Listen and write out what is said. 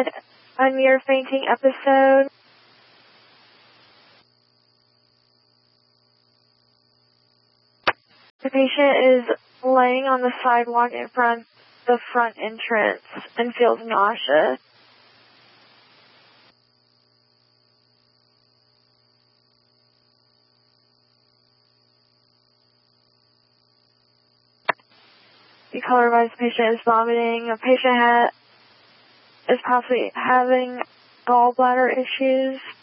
had a near fainting episode. The patient is laying on the sidewalk in front of the front entrance and feels nauseous. The color advised patient is vomiting. A patient is possibly having gallbladder issues.